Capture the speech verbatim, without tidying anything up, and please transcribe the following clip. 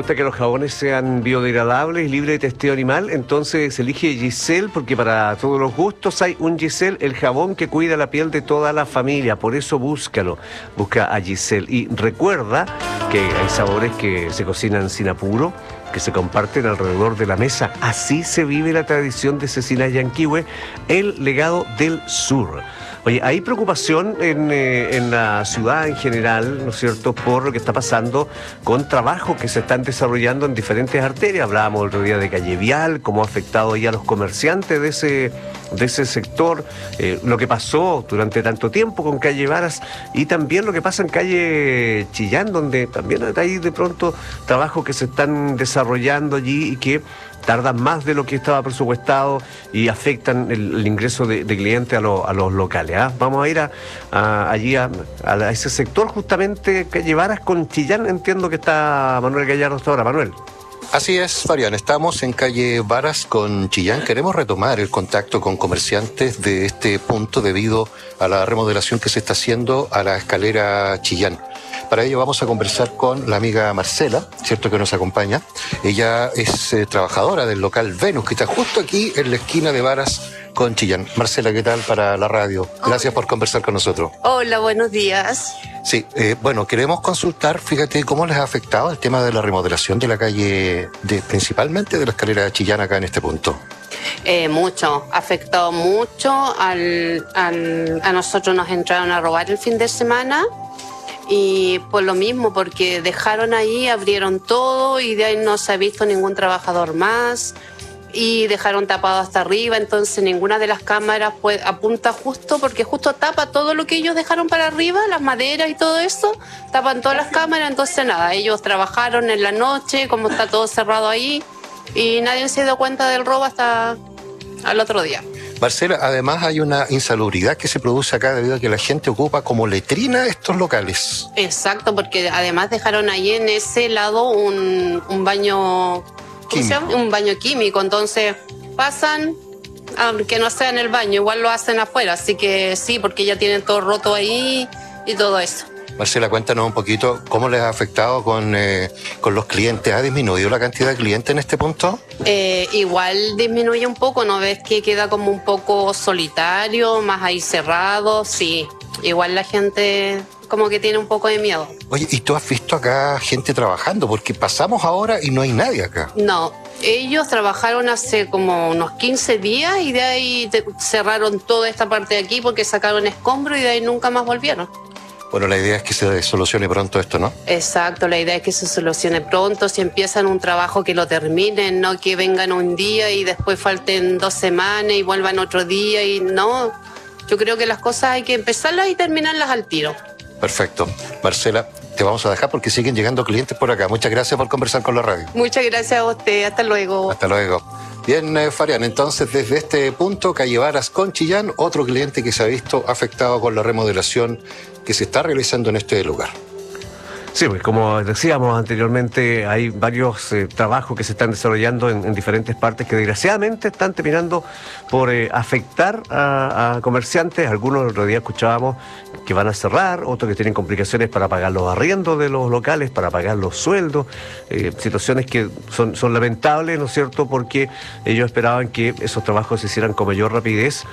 gusta que los jabones sean biodegradables y libres de testeo animal, entonces elige Giselle, porque para todos los gustos hay un Giselle, el jabón que cuida la piel de toda la familia. Por eso búscalo, busca a Giselle. Y recuerda que hay sabores que se cocinan sin apuro, que se comparten alrededor de la mesa. Así se vive la tradición de Cecina Yanquihue, el legado del sur. Oye, hay preocupación en, eh, en la ciudad en general, ¿no es cierto?, por lo que está pasando con trabajos que se están desarrollando en diferentes arterias. Hablábamos el otro día de Calle Vial, cómo ha afectado ya a los comerciantes de ese, de ese sector, eh, lo que pasó durante tanto tiempo con Calle Varas y también lo que pasa en Calle Chillán, donde también hay de pronto trabajos que se están desarrollando allí y que tardan más de lo que estaba presupuestado y afectan el, el ingreso de, de clientes a, lo, a los locales. ¿eh? Vamos a ir a, a, allí a, a ese sector justamente, Calle Varas con Chillán. Entiendo que está Manuel Gallardo hasta ahora. Manuel. Así es, Fabián, estamos en Calle Varas con Chillán. Queremos retomar el contacto con comerciantes de este punto debido a la remodelación que se está haciendo a la escalera Chillán. Para ello vamos a conversar con la amiga Marcela, cierto que nos acompaña. Ella es eh, trabajadora del local Venus, que está justo aquí en la esquina de Varas con Chillán. Marcela, ¿qué tal para la radio? Gracias por conversar con nosotros. Hola, buenos días. Sí, eh, bueno, queremos consultar, fíjate, cómo les ha afectado el tema de la remodelación de la calle, de, principalmente de la escalera Chillán acá en este punto. Eh, mucho, afectó mucho. Al, al, a nosotros nos entraron a robar el fin de semana. Y por lo mismo, porque dejaron ahí, abrieron todo y de ahí no se ha visto ningún trabajador más y dejaron tapado hasta arriba, entonces ninguna de las cámaras pues, apunta justo, porque justo tapa todo lo que ellos dejaron para arriba, las maderas y todo eso, tapan todas las cámaras, entonces nada, ellos trabajaron en la noche, como está todo cerrado ahí y nadie se dio cuenta del robo hasta al otro día. Marcela, además hay una insalubridad que se produce acá debido a que la gente ocupa como letrina estos locales. Exacto, porque además dejaron ahí en ese lado un, un baño químico. un baño químico, entonces pasan, aunque no sea en el baño, igual lo hacen afuera, así que sí, porque ya tienen todo roto ahí y todo eso. Marcela, cuéntanos un poquito cómo les ha afectado con, eh, con los clientes. ¿Ha disminuido la cantidad de clientes en este punto? Eh, igual disminuye un poco, ¿no ves que queda como un poco solitario, más ahí cerrado? Sí, igual la gente como que tiene un poco de miedo. Oye, ¿y tú has visto acá gente trabajando? Porque pasamos ahora y no hay nadie acá. No, ellos trabajaron hace como unos quince días y de ahí te, cerraron toda esta parte de aquí porque sacaron escombros y de ahí nunca más volvieron. Bueno, la idea es que se solucione pronto esto, ¿no? Exacto, la idea es que se solucione pronto, si empiezan un trabajo que lo terminen, no que vengan un día y después falten dos semanas y vuelvan otro día y no. Yo creo que las cosas hay que empezarlas y terminarlas al tiro. Perfecto. Marcela, te vamos a dejar porque siguen llegando clientes por acá. Muchas gracias por conversar con la radio. Muchas gracias a usted, hasta luego. Hasta luego. Bien, eh, Farian, entonces desde este punto, Calle Varas con Chillán, otro cliente que se ha visto afectado con la remodelación que se está realizando en este lugar. Sí, pues como decíamos anteriormente, hay varios eh, trabajos que se están desarrollando en, en diferentes partes que desgraciadamente están terminando por eh, afectar a, a comerciantes. Algunos el otro día escuchábamos que van a cerrar, otros que tienen complicaciones para pagar los arriendos de los locales, para pagar los sueldos, eh, situaciones que son, son lamentables, ¿no es cierto?, porque ellos esperaban que esos trabajos se hicieran con mayor rapidez.